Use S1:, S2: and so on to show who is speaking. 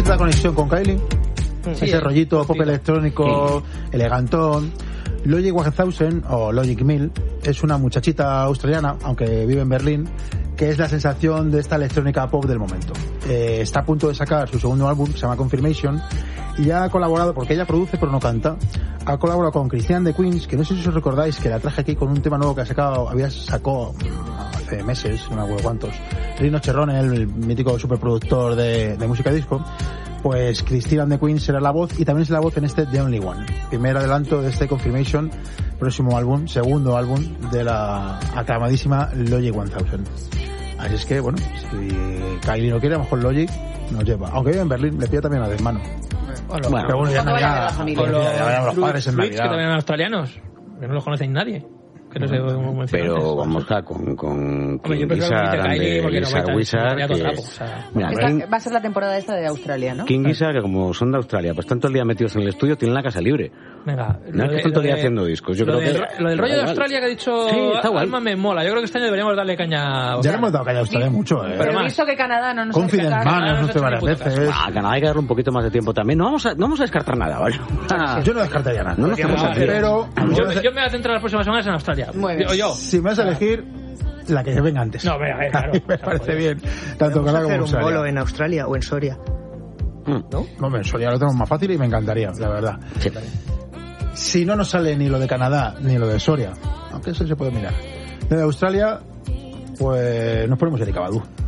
S1: cierta conexión con Kylie.
S2: Sí,
S1: ese rollito pop electrónico, elegantón. Logic 1000 o Logic 1000 es una muchachita australiana, aunque vive en Berlín, que es la sensación de esta electrónica pop del momento. Está a punto de sacar su segundo álbum, se llama Confirmation, y ha colaborado, porque ella produce pero no canta, ha colaborado con Christian de Queens, que no sé si os recordáis que la traje aquí con un tema nuevo que sacó hace meses, no me acuerdo cuántos, Rino Cherrone, el mítico superproductor de música disco. Pues Christian de Queens será la voz, y también es la voz en este The Only One, primer adelanto de este Confirmation, próximo álbum, segundo álbum de la aclamadísima Logic 1000. Así es que, bueno, si Kylie no quiere, a lo mejor Logic nos lleva. Aunque vive en Berlín, le pilla también a las manos.
S3: Bueno,
S1: pero bueno, ya Navidad,
S2: Con
S1: los padres en
S2: Fruits,
S1: Navidad.
S2: que también eran australianos, que no los conoce nadie. Que no sé cómo mencionar.
S4: Pero vamos a con
S2: Hombre, yo prefiero
S4: Gizzard
S2: que Kylie, porque no
S4: Gizzard
S2: va a
S4: Wizard,
S2: estar
S4: que...
S2: trapo, o sea.
S4: Mira,
S5: Va a ser la temporada esta de Australia, ¿no?
S4: King Gizzard, que como son de Australia, pues tanto el día metidos en el estudio, tienen la casa libre.
S2: Venga,
S4: No es que están todo el día haciendo discos. Yo creo que
S2: lo del rollo de Australia que ha dicho Alma me mola. Yo creo que este año deberíamos darle caña.
S1: Ya le hemos dado caña a Australia mucho,
S5: Pero he visto que Canadá no nos
S1: Confident Man, nos hace varias veces.
S4: A Canadá hay que darle un poquito más de tiempo también. No vamos a descartar nada, ¿vale?
S1: Yo no descartaría nada.
S4: No nos quedamos así.
S1: Pero
S2: yo me voy a centrar las próximas semanas en Australia.
S5: Muy bien.
S2: Yo.
S1: Si me vas a elegir, la que venga antes.
S2: No, venga, claro.
S1: Me parece bien. Tanto
S3: Vamos a
S1: Canadá
S3: hacer
S1: como
S3: un
S1: Australia.
S3: bolo en Australia o en Soria. ¿No?
S1: Hombre, en Soria lo tenemos más fácil y me encantaría, la verdad.
S4: Sí.
S1: Si no nos sale ni lo de Canadá ni lo de Soria, aunque eso se puede mirar. De Australia, pues nos ponemos el Icabadú.